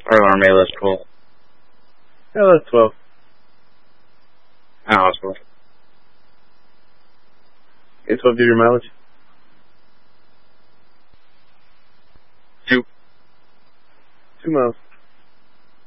Or maybe that's 12. Yeah, that's 12. Oh, it's 12. It's 12 give your mileage? 2. 2 miles.